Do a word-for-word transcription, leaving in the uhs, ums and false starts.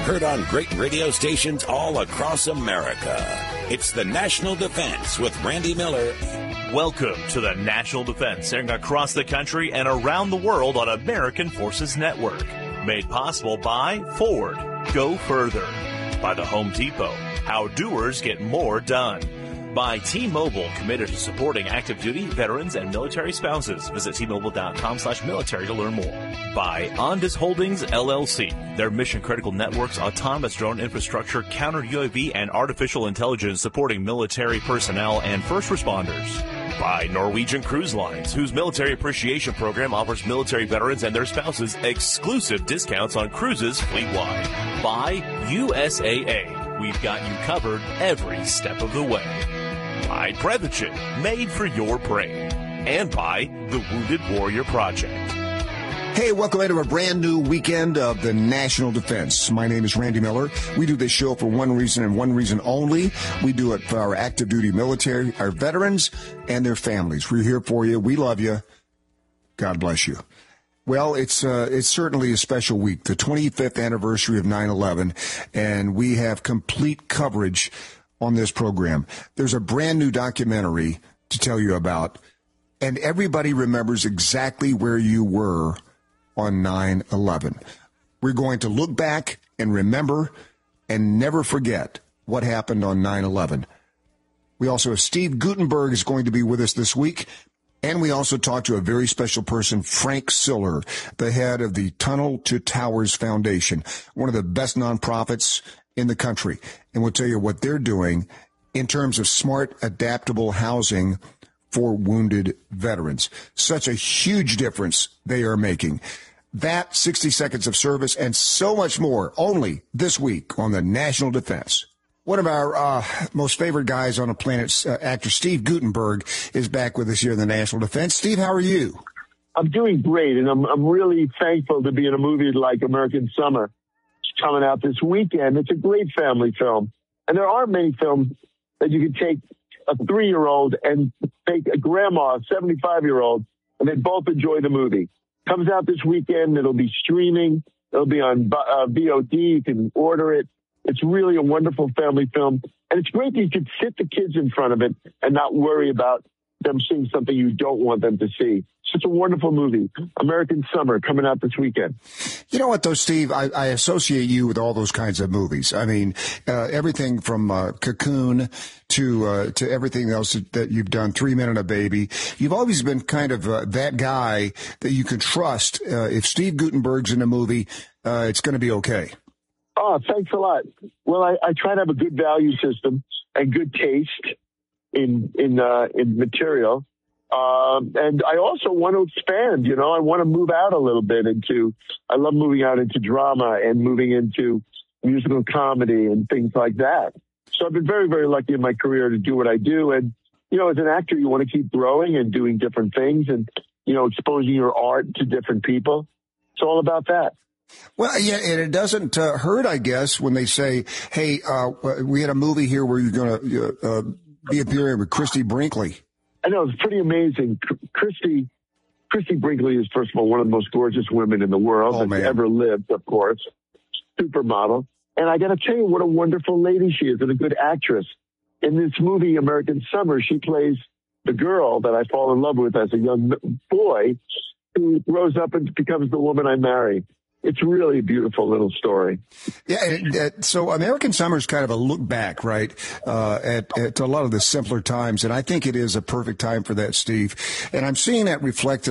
Heard on great radio stations all across America. It's the National Defense with Randy Miller. Welcome to the National Defense, airing across the country and around the world on American Forces Network. Made possible by Ford. Go further. By the Home Depot. How doers get more done. By T-Mobile, committed to supporting active duty, veterans, and military spouses. Visit T-Mobile.com slash military to learn more. By Ondas Holdings, L L C. Their mission-critical networks, autonomous drone infrastructure, counter-U A V, and artificial intelligence supporting military personnel and first responders. By Norwegian Cruise Lines, whose military appreciation program offers military veterans and their spouses exclusive discounts on cruises fleet-wide. By U S A A. We've got you covered every step of the way. By Prevention, made for your brain. And by the Wounded Warrior Project. Hey, welcome into a brand new weekend of the National Defense. My name is Randy Miller. We do this show for one reason and one reason only. We do it for our active duty military, our veterans, and their families. We're here for you. We love you. God bless you. Well, it's uh, it's certainly a special week, the twenty-fifth anniversary of nine eleven, and we have complete coverage on this program. There's a brand new documentary to tell you about, and everybody remembers exactly where you were on nine eleven. We're going to look back and remember and never forget what happened on nine eleven. We also have Steve Guttenberg is going to be with us this week. And we also talked to a very special person, Frank Siller, the head of the Tunnel to Towers Foundation, one of the best nonprofits in the country. And we'll tell you what they're doing in terms of smart, adaptable housing for wounded veterans. Such a huge difference they are making. That, sixty seconds of service, and so much more only this week on the National Defense. One of our uh, most favorite guys on the planet, uh, actor Steve Guttenberg, is back with us here in the National Defense. Steve, how are you? I'm doing great, and I'm I'm really thankful to be in a movie like American Summer. It's coming out this weekend. It's a great family film, and there aren't many films that you can take a three-year-old and take a grandma, a seventy-five-year-old, and they both enjoy the movie. Comes out this weekend. It'll be streaming. It'll be on uh, V O D. You can order it. It's really a wonderful family film, and it's great that you can sit the kids in front of it and not worry about them seeing something you don't want them to see. Such a wonderful movie, American Summer, coming out this weekend. You know what, though, Steve? I, I associate you with all those kinds of movies. I mean, uh, everything from uh, Cocoon to uh, to everything else that, that you've done, Three Men and a Baby. You've always been kind of uh, that guy that you can trust. Uh, if Steve Guttenberg's in a movie, uh, it's going to be okay. Oh, thanks a lot. Well, I, I try to have a good value system and good taste in in uh, in material, um, and I also want to expand. You know, I want to move out a little bit into. I love moving out into drama and moving into musical comedy and things like that. So I've been very, very lucky in my career to do what I do. And you know, as an actor, you want to keep growing and doing different things, and you know, exposing your art to different people. It's all about that. Well, yeah, and it doesn't uh, hurt, I guess, when they say, hey, uh, we had a movie here where you're going to uh, be appearing with Christy Brinkley. I know, it's pretty amazing. Christy Christy Brinkley is, first of all, one of the most gorgeous women in the world oh, that's man. ever lived, of course. Supermodel. And I got to tell you what a wonderful lady she is and a good actress. In this movie, American Summer, she plays the girl that I fall in love with as a young boy who grows up and becomes the woman I marry. It's really a beautiful little story. Yeah, and, uh, so American Summer is kind of a look back, right, uh, at, at a lot of the simpler times, and I think it is a perfect time for that, Steve. And I'm seeing that reflected